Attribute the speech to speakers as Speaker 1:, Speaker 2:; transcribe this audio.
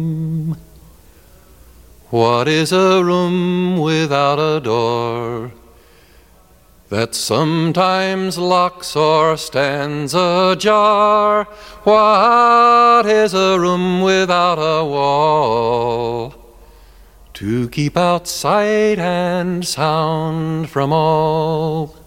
Speaker 1: What is a room without a door that sometimes locks or stands ajar? What is a room without a wall to keep out sight and sound from all?